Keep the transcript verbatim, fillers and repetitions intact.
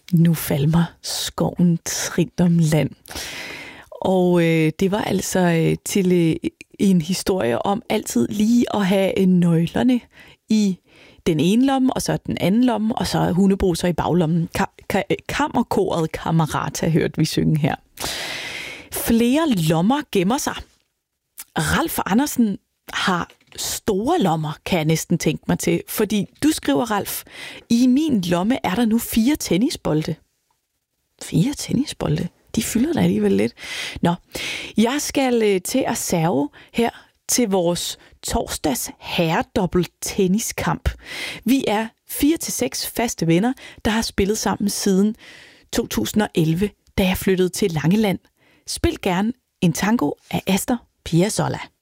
Nu falmer skoven trindt om land. Og øh, det var altså øh, til øh, en historie om altid lige at have øh, nøglerne i den ene lomme, og så den anden lomme, og så hundebruser i baglommen. Ka- ka- kammerkoret Kammerata hørte vi synge her. Flere lommer gemmer sig. Ralf Andersen har store lommer, kan jeg næsten tænke mig til. Fordi du skriver, Ralf, i min lomme er der nu fire tennisbolde. Fire tennisbolde? De fylder da alligevel lidt. Nå, jeg skal øh, til at serve her til vores torsdags herredobbelt tenniskamp. Vi er fire til seks faste venner, der har spillet sammen siden to tusind og elleve, da jeg flyttede til Langeland. Spil gerne en tango af Astor Piazzolla.